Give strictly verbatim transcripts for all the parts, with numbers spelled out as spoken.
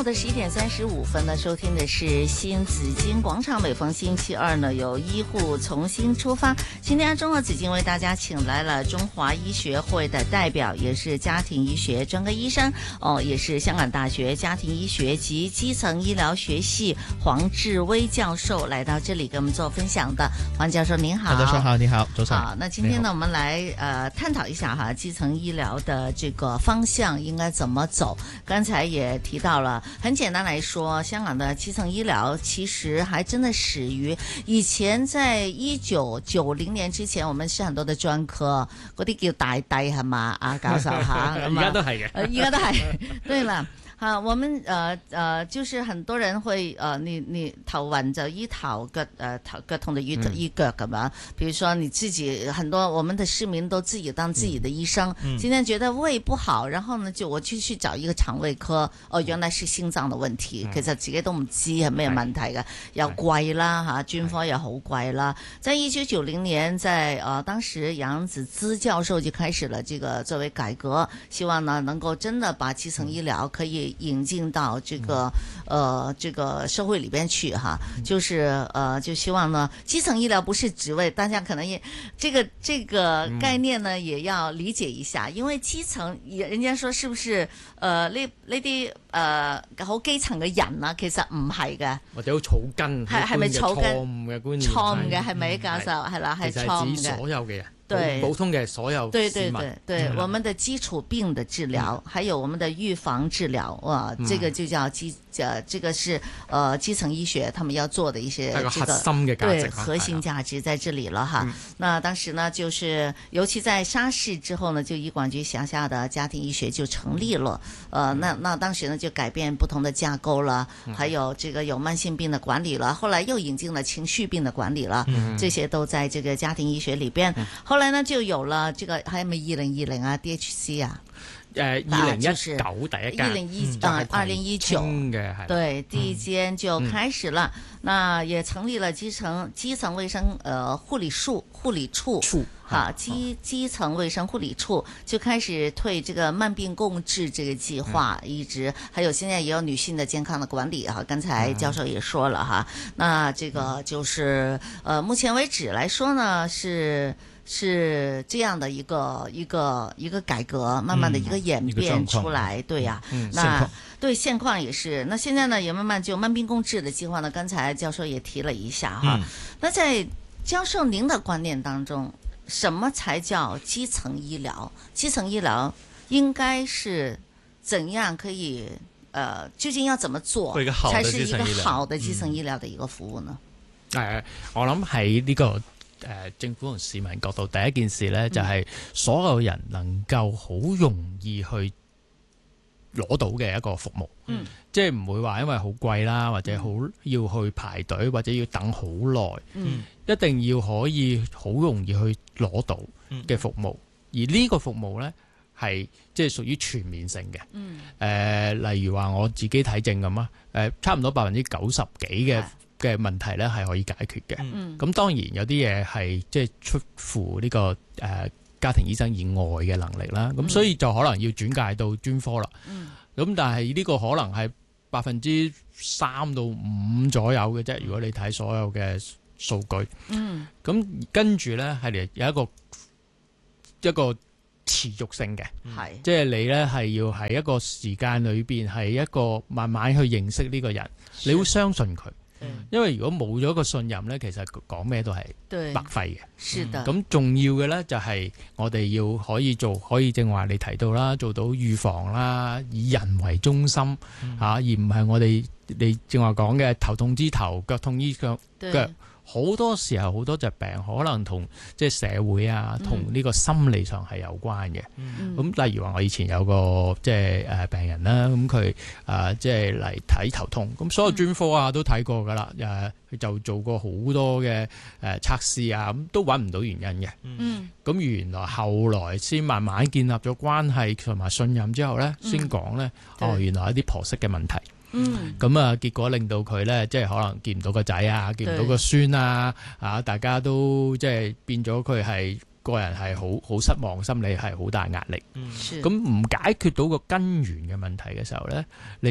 的十一點三十五分呢，收聽的是新紫荊廣場。每逢星期二呢，有醫護重新出發。今天中國紫荊為大家請來了中華醫學會的代表，也是家庭醫學專科醫生哦，也是香港大學家庭醫學及基層醫療學系黃志威教授來到這裡跟我們做分享的。黃教授您好。 早上好，你好，早上。 好，那今天呢，我們來呃探討一下哈，基層醫療的這個方向應該怎麼走。剛才也提到了，很簡單來說，香港的基層醫療其實還真的始於以前，在一九九零年之前，我們是很多的專科，嗰啲叫大帝係嘛，啊教授吓， 而家都係嘅， 而家都係，對了。啊，我們呃呃，就是很多人會呃，你你頭暈就醫頭，腳呃頭腳痛就醫醫腳咁樣。比如說你自己，很多我們的市民都自己當自己的醫生。嗯、今天覺得胃不好，然後呢就我就去找一個腸胃科，哦，原來是心臟的問題。嗯、其實自己都唔知係咩問題嘅，又貴啦吓，專科又好貴啦。在一九九零年，在呃當時楊子滋教授就開始了這個作為改革，希望呢能夠真的把基層醫療可以引進到這個呃這個社會裏邊去哈，就是呃就希望呢基層醫療不是職位，大家可能也這個這個概念呢也要理解一下，因為基層人家說是不是呃呢呢啲誒好基層嘅人啊，其實唔係嘅， 或者好草根係係咪草根錯誤嘅觀念， 錯誤嘅係咪教授係啦係錯誤嘅， 其實係指所有嘅人。 對普通嘅所有對對對對，我們的基礎病的治療，還有我們的預防治療，哇，這個就叫基，呃，這個是呃基層醫學他們要做的一些這個核心嘅價值， 對核心價值在這裡了哈。那當時呢，就是尤其在沙士之後呢，就醫管局轄下的家庭醫學就成立了，呃，那那當時呢就改變不同的架構了，還有這個有慢性病的管理了，後來又引進了情緒病的管理了，這些都在這個家庭醫學裡邊。後來呢就有了這個，係咪二零二零啊 D H C 啊？ 誒，二零一九第一間， 二零一啊，二零一九嘅，對，第一間就開始了。嗯、那也成立了基層基層衛生呃護理處護理處，哈基基層衛生護理處就開始推這個慢病共治這個計劃，嗯、一直還有現在也有女性的健康的管理哈。剛才教授也說了哈，嗯、那這個就是呃目前為止來說呢是。是這樣的一個一個一個改革，慢慢的一個演變出來，嗯、對呀、啊，嗯、那對現況也是。那現在呢，也慢慢就慢病共治的計劃呢，剛才教授也提了一下哈。嗯、那在教授您的觀念當中，什麼才叫基層醫療？基層醫療應該是怎樣可以？呃，究竟要怎麼做才是一個好的基層醫療的一個服務呢？ 誒、嗯呃，我諗喺呢個。誒、呃、政府同市民角度，第一件事呢，就係、是、所有人能夠好容易去攞到嘅一個服務，嗯、即係唔會話因為好貴啦，或者好要去排隊，或者要等好耐，嗯、一定要可以好容易去攞到嘅服務。而呢個服務呢，係即係屬於全面性嘅。誒、嗯呃，例如話我自己睇症咁啊，誒、呃，差唔多百分之九十幾嘅嘅問題咧係可以解決嘅，咁、嗯、當然有啲嘢係即係出乎呢、這個誒、呃、家庭醫生以外嘅能力啦，咁、嗯、所以就可能要轉介到專科啦。咁、嗯、但係呢個可能係百分之三到五左右嘅啫，如果你睇所有嘅數據。咁、嗯、跟住咧係有一個一個持續性嘅，係即係你咧係要喺一個時間裏邊係一個慢慢去認識呢個人，是你會相信佢。因為如果冇咗個信任咧，其實講咩都係白費嘅。是的。咁重要嘅咧就係我哋要可以做，可以正話你提到啦，做到預防啦，以人為中心、嗯啊、而唔係我哋你正話講嘅頭痛醫頭，腳痛醫腳腳。好多時候好多疾病可能同即係社會啊，同呢個心理上係有關嘅。咁、嗯、例如話我以前有個即係誒病人啦，咁佢誒即係嚟睇頭痛，咁所有專科啊都睇過噶啦，誒、呃、就做過好多嘅誒測試啊，咁都揾唔到原因嘅。咁、嗯、原來後來先慢慢建立咗關係同埋信任之後咧，先講咧，嗯、哦原來有啲婆媳嘅問題。嗯，咁啊，結果令到佢咧，即係可能見唔到個仔啊，見唔到個孫啊，啊，大家都即係變咗佢係個人係好好失望，心理係好大壓力。嗯，咁唔解決到個根源嘅問題嘅時候咧，你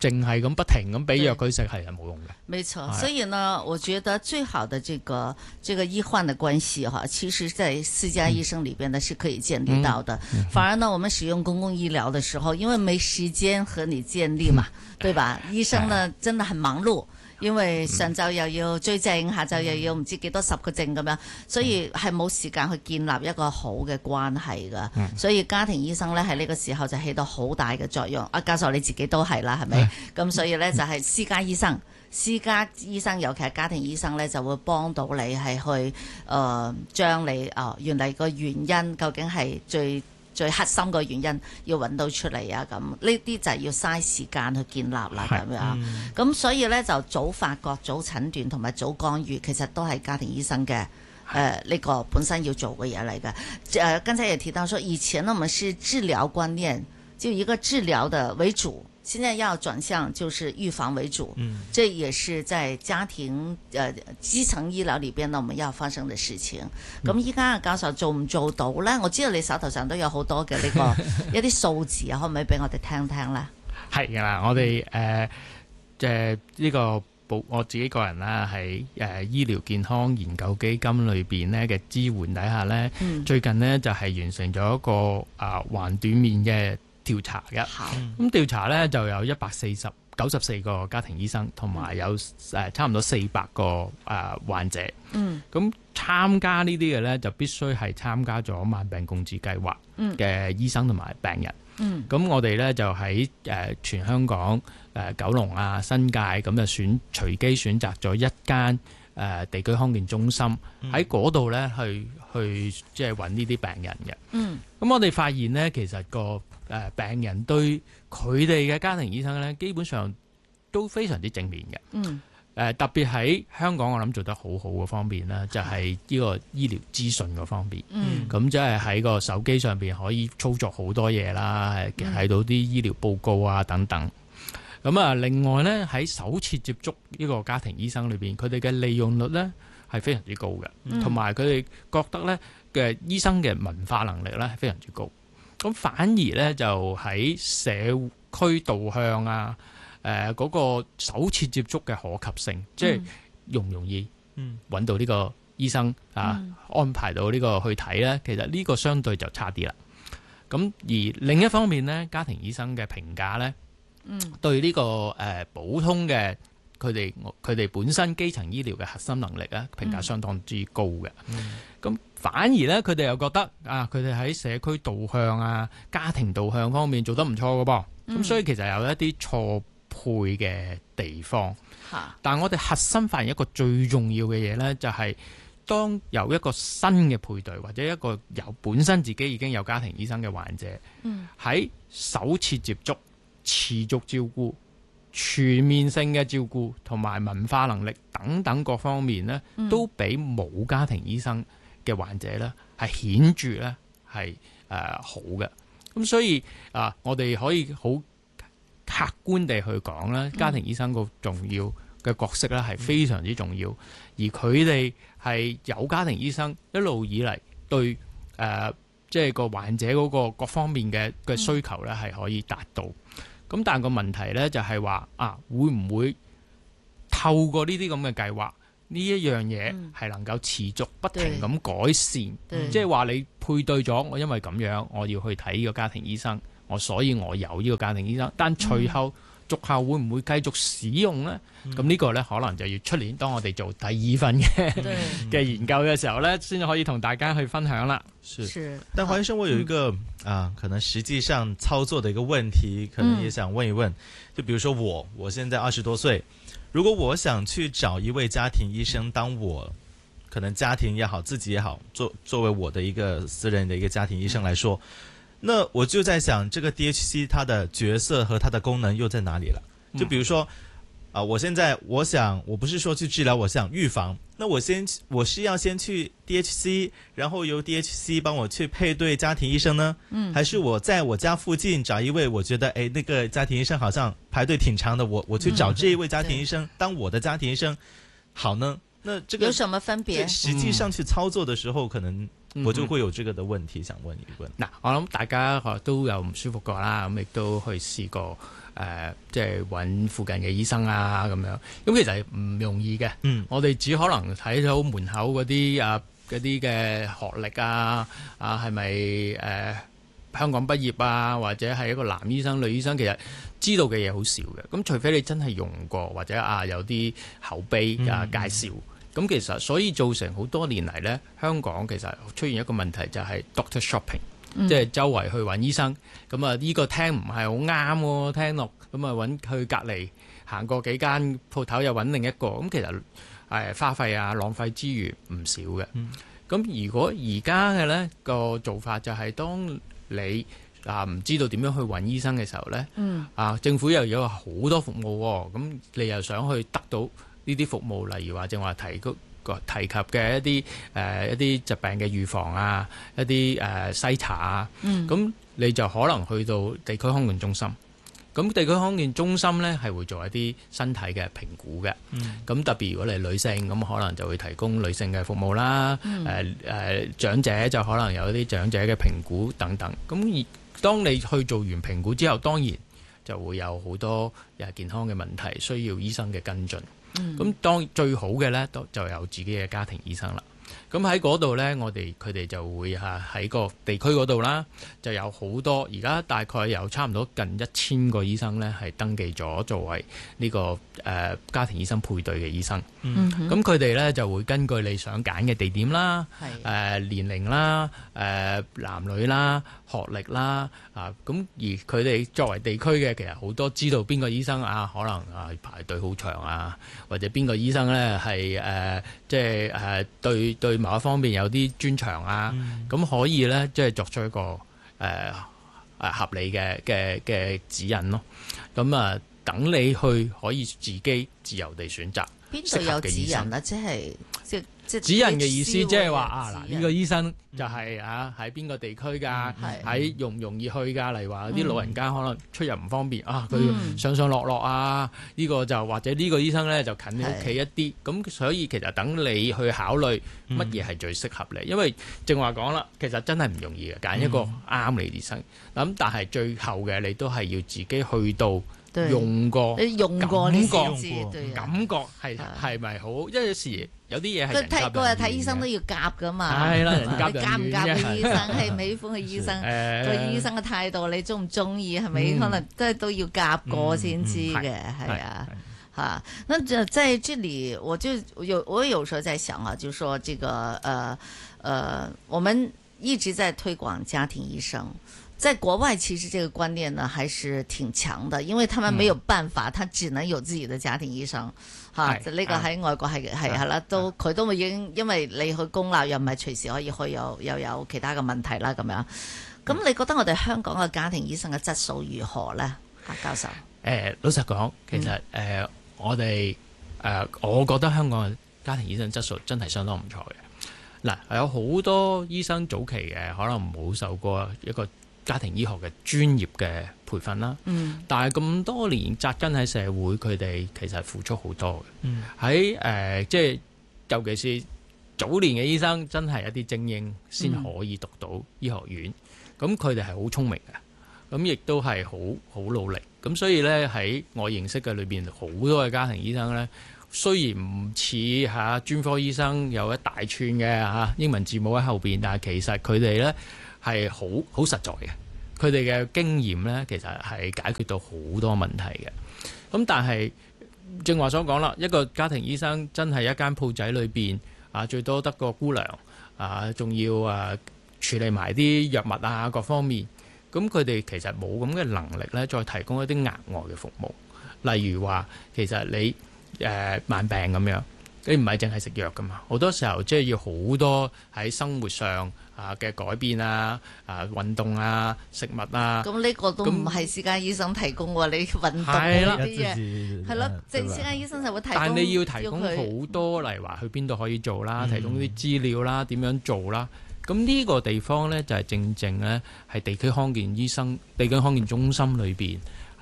淨係咁不停咁俾藥佢食係冇用嘅。 沒錯，所以呢，我覺得最好的這個這個醫患的關係哈，其實在私家醫生裏邊呢是可以建立到的。嗯嗯、反而呢，我們使用公共醫療的時候，因為沒時間和你建立嘛，嗯、對吧？醫生呢真的很忙碌。因為上晝又要追症，下晝又要唔知幾多十個症咁樣，所以係冇時間去建立一個好嘅關係噶。嗯、所以家庭醫生咧喺呢個時候就起到好大嘅作用。阿教授你自己都係啦，係咪？咁、嗯、所以咧就係私家醫生，私家醫生尤其係家庭醫生咧就會幫到你係去誒將、呃、你啊、呃、原嚟個原因究竟係最。最核心個原因要揾到出嚟啊！咁呢啲就係要嘥時間去建立啦，咁樣。咁、嗯、所以呢，就早發覺、早診斷同埋早干預，其實都係家庭醫生嘅誒呢個本身要做嘅嘢嚟嘅。誒、呃，剛才也提到說，以前呢，我們是治療觀念，就一個治療的為主。現在要轉向就是預防為主，嗯，這也是在家庭呃基層醫療裏邊呢，我們要發生的事情。咁依家教授做唔做到呢？我知道你手頭上都有好多嘅呢個一啲數字啊，可唔可以俾我哋聽聽呢？係噶啦，我哋誒誒呢個保我自己個人啦，喺誒醫療健康研究基金裏邊呢嘅支援底下呢，嗯、最近呢就係、是、完成咗一個啊橫斷面嘅調查嘅，咁調查咧就有一百四十九十四個家庭醫生，同埋有誒差唔多四百個誒患者。嗯，咁參加呢啲嘅咧就必須係參加咗慢病共治計劃嘅醫生同埋病人。嗯，咁我哋咧就喺誒全香港誒九龍啊新界咁就選隨機選擇咗一間誒地區康健中心喺嗰度咧去去即係揾呢啲病人嘅。嗯，咁我哋發現咧其實個誒病人對佢哋嘅家庭醫生咧，基本上都非常之正面嘅。嗯。誒特別喺香港，我諗做得好好嘅方面咧，就係呢個醫療資訊嗰方面。嗯。咁即係喺個手機上邊可以操作好多嘢啦，係睇到啲醫療報告啊等等。咁啊，另外咧喺首次接觸呢個家庭醫生裏邊，佢哋嘅利用率咧係非常之高嘅，同埋佢哋覺得咧嘅醫生嘅文化能力咧係非常之高。咁反而咧就喺社區導向啊，誒、呃、嗰、那個首次接觸嘅可及性，嗯、即係容唔容易揾到呢個醫生、嗯、啊，安排到呢個去睇咧，其實呢個相對就差啲啦。咁而另一方面咧，家庭醫生嘅評價咧，嗯、對呢、這個誒、呃、普通嘅佢哋佢哋本身基層醫療嘅核心能力咧，評價相當之高嘅。咁、嗯反而咧，佢哋又覺得啊，佢哋喺社區導向啊、家庭導向方面做得唔錯嘅噃。咁、嗯、所以其實有一啲錯配嘅地方。哈但係我哋核心發現一個最重要嘅嘢咧，就係、是、當有一個新嘅配對，或者一個有本身自己已經有家庭醫生嘅患者，喺、嗯、首次接觸、持續照顧、全面性嘅照顧同埋文化能力等等各方面咧，嗯、都比冇家庭醫生嘅患者咧係顯著咧係誒好嘅。咁所以啊、呃，我哋可以好客觀地去講咧，家庭醫生個重要嘅角色咧係非常之重要，嗯、而佢哋係有家庭醫生一路以嚟對誒即係個患者嗰個各方面嘅嘅需求咧係可以達到。咁、嗯、但係個問題咧就係話啊，會唔會透過呢啲咁嘅計劃？呢一樣嘢係能夠持續不停咁改善，即係話你配對咗，我因為咁樣我要去睇呢個家庭醫生，我所以我有呢個家庭醫生，但隨後續後會唔會繼續使用呢？咁呢、嗯、個呢，可能就要出年當我哋做第二份嘅嘅研究嘅時候呢，先至可以同大家去分享啦。 是，是但黃醫生，我有一個、嗯、啊，可能實際上操作的一個問題，可能也想問一問，嗯、就比如說我，我現在二十多歲。如果我想去找一位家庭醫生，當我可能家庭也好，自己也好，作作為我的一個私人的一個家庭醫生來說，那我就在想，這個 D H C 它的角色和它的功能又在哪裡了？就比如說，啊、呃，我現在我想，我不是說去治療，我想預防，那我先我是要先去 D H C， 然後由 D H C 幫我去配對家庭醫生呢？嗯，還是我在我家附近找一位，我覺得誒，那個家庭醫生好像排隊挺長的，我我去找這一位家庭醫生、嗯、當我的家庭醫生好呢？那這個有什麼分別？ 實際上去操作的時候，可能我就會有這個的問題想問一問。 嗱、嗯，我諗大家都有唔舒服過啦，咁亦都去試過誒、呃，即係揾附近嘅醫生啊咁樣。咁其實唔容易嘅。嗯，我哋只可能睇到門口嗰啲啊嗰啲嘅學歷啊，啊係咪誒香港畢業啊，或者係一個男醫生、女醫生，其實知道嘅嘢好少嘅。咁除非你真係用過，或者啊有啲口碑啊介紹。嗯咁其實所以造成好多年嚟呢，香港其實出現一個問題就係 doctor shopping，嗯、即係周圍去揾醫生。咁啊，呢個聽唔係好啱喎，聽落咁啊揾去隔離行過幾間鋪頭又揾另一個。咁其實誒、呃、花費啊浪費資源唔少嘅。咁、嗯、如果而家嘅呢個做法就係當你啊唔知道點樣去揾醫生嘅時候呢，嗯、啊政府又有好多服務喎，咁你又想去得到呢啲服務，例如話正話提及提及嘅一啲誒、呃、一啲疾病嘅預防啊，一啲誒篩查啊，咁、嗯、你就可能去到地區康健中心。咁地區康健中心呢係會做一啲身體嘅評估嘅。咁、嗯、特別如果你係女性，咁可能就會提供女性嘅服務啦。誒誒、嗯呃呃、長者就可能有一啲長者嘅評估等等。咁而當你去做完評估之後，當然就會有好多誒健康嘅問題需要醫生嘅跟進。咁、嗯、當最好嘅呢，都就有自己嘅家庭醫生啦。咁喺嗰度呢，我哋佢哋就會嚇喺個地區嗰度啦，就有好多而家大概有差唔多近一千個醫生呢，係登記咗作為呢、這個誒、呃、家庭醫生配對嘅醫生。咁佢哋呢，就會根據你想揀嘅地點啦、誒、呃、年齡啦、誒、呃、男女啦、學歷啦啊，咁而佢哋作為地區嘅，其實好多知道邊個醫生啊，可能啊排隊好長啊，或者邊個醫生呢係誒即係誒對對某一方面有啲專長啊，咁、嗯、可以呢，即係作出一個誒誒、呃、合理嘅嘅嘅指引咯。咁啊，等你去可以自己自由地選擇邊度有指引啊？即係即即指引嘅意思，即係話啊嗱，呢、這個醫生就係、是、啊喺邊個地區㗎，喺、嗯、容唔容易去㗎？例如話啲老人家可能出入唔方便、嗯、啊，佢上上落落啊，呢、這個就或者呢個醫生咧就近你屋企一啲，咁所以其實等你去考慮乜嘢係最適合你，嗯、因為正話講啦，其實真係唔容易嘅，揀一個啱你醫生。咁、嗯、但係最後嘅你都係要自己去到。用過， 你用過你先知， 感覺係係咪好？因為有時有啲嘢係人夾人。佢睇個日睇醫生都要夾噶嘛。係啦，人夾人夾唔夾嘅醫生，喜唔喜歡嘅醫生，個醫生嘅態度你中唔中意係咪？可能都係都要夾過先知嘅，係啊，嚇。那就在這裡，我就有我有時候在想啊，就說這個，呃，呃，我們一直在推廣家庭醫生。在國外其實這個觀念呢還是挺強的，因為他們沒有辦法，嗯、他只能有自己的家庭醫生，吓、嗯，呢、啊、個喺外國係係係啦，都佢都已經因為你去公立又唔係隨時可以去，又又有其他嘅問題啦咁樣。咁你覺得我哋香港嘅家庭醫生嘅質素如何呢？夏教授，誒、 呃，老實講，其實誒、嗯呃，我哋誒、呃，我覺得香港嘅家庭醫生質素真係相當唔錯嘅。嗱、呃，有好多醫生早期嘅可能冇受過一個家庭醫學嘅專業嘅培訓啦，嗯、但係咁多年紮根喺社會，佢哋其實付出好多嘅。喺誒、嗯呃，即係尤其是早年嘅醫生，真係一啲精英先可以讀到醫學院。咁佢哋係好聰明嘅，咁亦都係好好努力。咁所以呢，喺我認識嘅裏邊，好多嘅家庭醫生呢，雖然唔似嚇專科醫生有一大串嘅嚇英文字母喺後邊，但係其實佢哋呢，係好好實在嘅，佢哋嘅經驗呢，其實係解決到好多問題嘅。咁但係正話所講啦，一個家庭醫生真係一間鋪仔裏邊啊，最多得個姑娘啊，仲要啊處理埋啲藥物啊各方面。咁佢哋其實冇咁嘅能力呢，再提供一啲額外嘅服務。例如話，其實你誒慢病咁樣，你唔係淨係食藥噶嘛，好多時候即係要好多喺生活上啊嘅改變啊，啊運動啊，食物啊。咁呢個都唔係私家醫生提供喎，你運動呢啲嘢係咯，正私家醫生就會提供。但係你要提供好多，例如話去邊度可以做啦，提供啲資料啦，點樣做啦。咁呢個地方呢，就係正正呢，係地區康健醫生、地區康健中心裏邊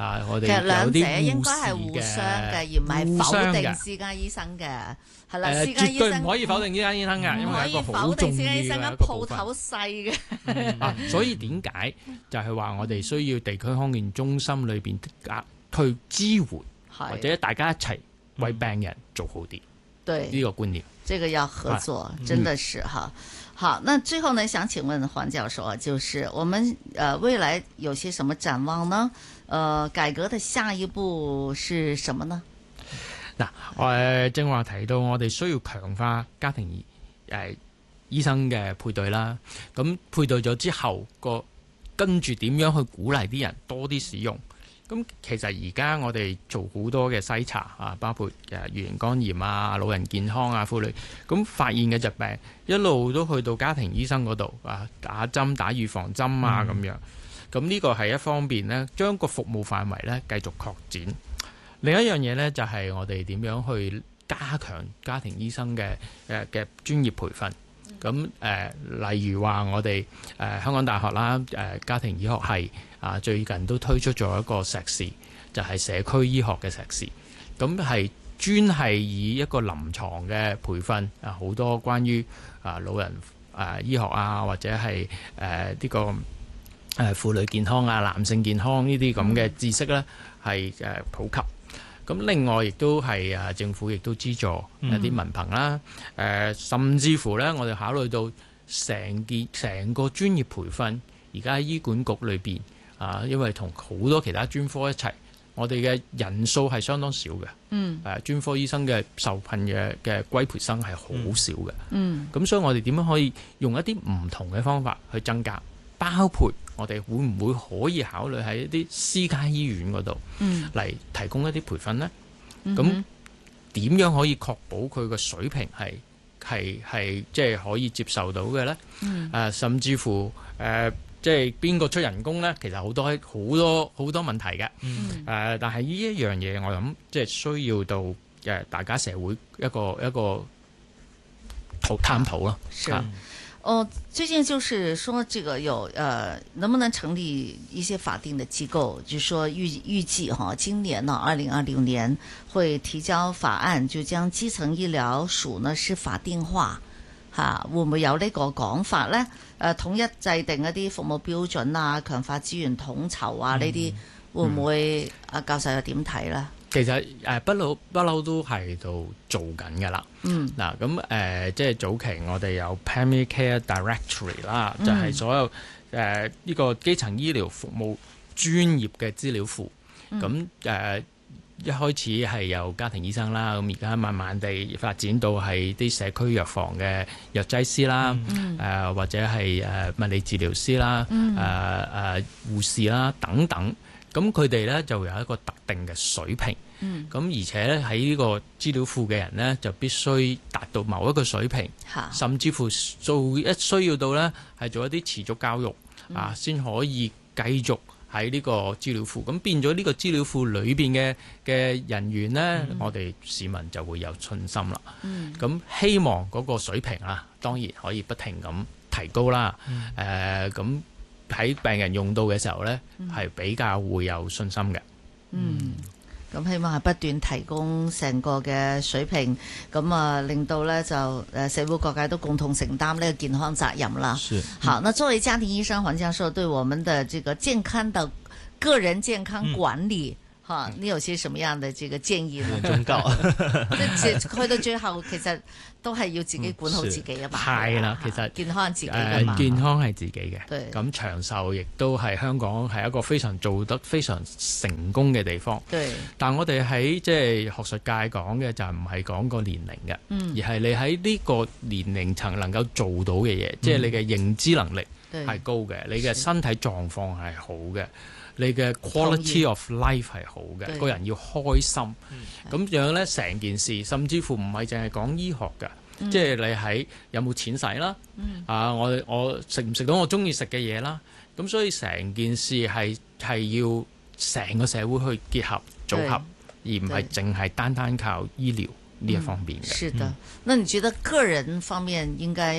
啊，我哋其實兩者有啲應該係互相嘅，而唔係否定私家醫生嘅。係啦，私家醫生絕對唔可以否定私家醫生嘅，因為係一個好重要嘅一個部分。 鋪頭細嘅、 嗯啊，所以點解就係話我哋需要地區康健中心裏邊啊去支援，或者大家一齊為病人做好啲。對呢個觀念， 這個要合作，真的是哈。嗯、好，那最後呢，想請問黃教授啊，就是我們呃未來有些什麼展望呢？呃，改革的下一步是什麼呢？ 嗱，誒正話提到我哋需要強化家庭醫誒、呃、醫生嘅配對啦，咁配對咗之後，個跟住點樣去鼓勵啲人多啲使用？咁其實而家我哋做好多嘅篩查啊，包括誒乙型肝炎啊、老人健康啊、婦女，咁發現嘅疾病一路都去到家庭醫生嗰度啊，打針打預防針啊咁、嗯、樣。咁呢個係一方面呢，將個服務範圍呢繼續擴展。另一樣嘢呢，就係我哋點樣去加強家庭醫生嘅誒嘅專業培訓。咁誒、呃，例如話我哋誒、呃、香港大學啦，誒、呃、家庭醫學系啊，最近都推出咗一個碩士，就係、是、社區醫學嘅碩士。咁係專係以一個臨床嘅培訓啊，好多關於啊老人啊醫學啊，或者係誒呢個誒婦女健康啊、男性健康呢啲咁嘅知識咧，係誒普及。咁另外亦都係啊，政府亦都資助一啲文憑啦，誒、嗯，甚至乎咧，我哋考慮到成件成個專業培訓，而家喺醫管局裏邊啊，因為同好多其他專科一齊，我哋嘅人數係相當少嘅，嗯，誒、啊，專科醫生嘅受聘嘅嘅歸培生係好少嘅，嗯，咁所以我哋點樣可以用一啲唔同嘅方法去增加，包括我哋會唔會可以考慮喺一啲私家醫院嗰度嚟提供一啲培訓呢？咁點、嗯、樣可以確保佢個水平係係係即係可以接受到嘅呢？誒、嗯呃，甚至乎誒、呃，即係邊個出人工呢？其實好多好多好多問題嘅。誒、嗯呃，但係呢一樣嘢，我諗即係需要到誒、呃、大家社會一個一個討探討咯。 哦，最近就是說，這個有呃，能不能成立一些法定的機構？就是說預預計哈，今年呢，二零二六年會提交法案，就將基層醫療署呢是法定化，吓會唔會有呢個講法呢？誒、呃，統一制定一啲服務標準啊，強化資源統籌啊，呢啲、嗯、會唔會？阿、嗯、教授又點睇呢？ 其實誒不嬲不嬲都係度做緊㗎啦。嗯，嗱咁誒，即係早期我哋有 Primary Care Directory 啦，嗯、就係所有誒呢、呃這個基層醫療服務專業嘅資料庫。咁誒、嗯呃、一開始係有家庭醫生啦，咁而家慢慢地發展到係啲社區藥房嘅藥劑師啦，誒、嗯呃、或者係誒物理治療師啦，誒誒、嗯呃呃、護士啦等等。咁佢哋咧就有一個特定嘅水平，咁、嗯、而且咧喺呢個資料庫嘅人咧就必須達到某一個水平，哈甚至乎做一需要到咧係做一啲持續教育、嗯、啊，先可以繼續喺呢個資料庫。咁變咗呢個資料庫裏邊嘅嘅人員咧，嗯、我哋市民就會有信心啦。咁、嗯、希望嗰個水平啊，當然可以不停咁提高啦。誒咁、嗯。呃喺病人用到嘅時候呢，係比較會有信心嘅。 嗯，咁希望係不斷提供成個嘅水平，咁啊令到呢就誒社會各界都共同承擔呢個健康責任啦。是。好，那作為家庭醫生黃教授，對我們的這個健康的個人健康管理，哈、嗯，你有些什麼樣的這個建議呢？ 忠告， 即係去到最後，其實都係要自己管好自己啊嘛。 係啦、嗯，其實健康係自己嘅嘛。 呃、健康係自己嘅。 對。 咁長壽亦都係香港係一個非常做得非常成功嘅地方。對。但我哋喺即係學術界講嘅就唔係講個年齡嘅，嗯、而係你喺呢個年齡層能夠做到嘅嘢，即係、嗯、你嘅認知能力係高嘅，對你嘅身體狀況係好嘅。你嘅 quality of life 係好嘅，對個人要開心，咁、嗯、樣咧成件事，甚至乎唔係淨係講醫學㗎，嗯、即係你喺有冇錢使啦，嗯、啊我我食唔食到我中意食嘅嘢啦，咁所以成件事係係要成個社會去結合組合，對而唔係淨係單單靠醫療呢一方面嘅。 是的，嗯、那你覺得個人方面應該？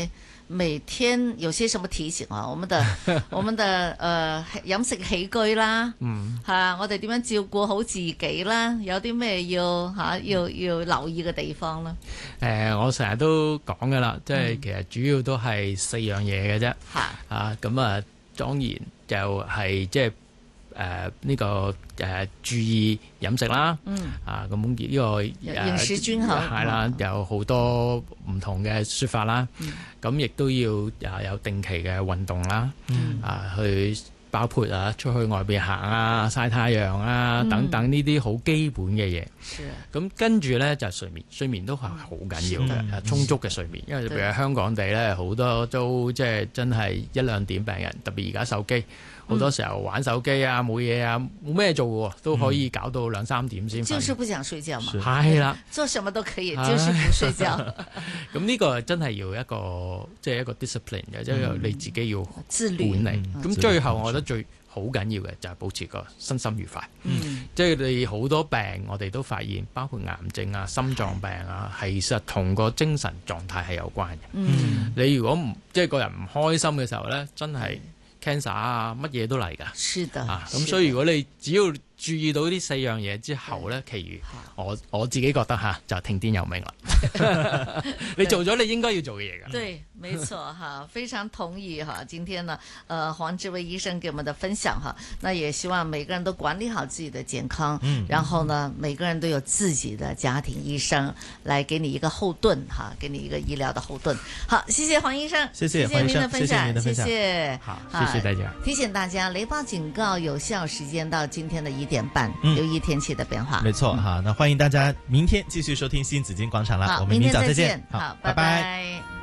每天有些什麼提醒啊？我們的我們的誒飲食起居啦，嗯，係啊，我哋點樣照顧好自己啦？有啲咩要嚇要要留意嘅地方咧？誒、 呃，我成日都講噶啦，即係其實主要都係四樣嘢嘅啫，嚇、嗯、啊，咁啊，當然就係即係。誒呢、呃這個誒、呃、注意飲食啦，嗯、啊咁呢、這個飲食均衡係啦，有好多唔同嘅説法啦。咁亦、嗯、都要啊有定期嘅運動啦，嗯、啊去包括啊出去外邊行啊、曬太陽啊、嗯、等等呢啲好基本嘅嘢。咁跟住咧就係、睡眠，睡眠都係好緊要嘅，嗯、充足嘅睡眠。因為譬如香港地咧好多都即係真係一兩點病人，特別而家手機。好多時候玩手機啊，冇嘢啊，冇咩做嘅，都可以搞到兩三點先瞓。 就是不想睡覺嘛。 係啦， 做什麼都可以，就是不睡覺。 咁呢個真係要一個即係一個 discipline 嘅，即係你自己要自律管理。咁最後我覺得最好緊要嘅就係保持個身心愉快。嗯，即係你好多病，我哋都發現，包括癌症啊、心臟病啊，其實同個精神狀態係有關嘅。嗯，你如果唔即係個人唔開心嘅時候咧，真係。cancer 啊，乜嘢都嚟㗎， 是的， 啊，咁所以如果你只要注意到呢四樣嘢之後咧，其餘我我自己覺得嚇就聽天由命啦。你做咗你應該要做嘅嘢㗎。 對，沒錯哈，非常同意哈。今天呢，呃，黃志威醫生給我們的分享哈，那也希望每個人都管理好自己的健康，嗯，然後呢，每個人都有自己的家庭醫生來給你一個後盾哈，給你一個醫療的後盾。好，謝謝黃醫生， 謝謝黃醫生，謝謝您的分享， 謝謝您的分享， 謝謝， 好，謝謝大家。 提醒大家，雷暴警告有效時間到今天的一點半，留意天氣的變化。 沒錯哈，那歡迎大家明天繼續收聽新紫荊廣場啦，我們明早再見，好，拜拜。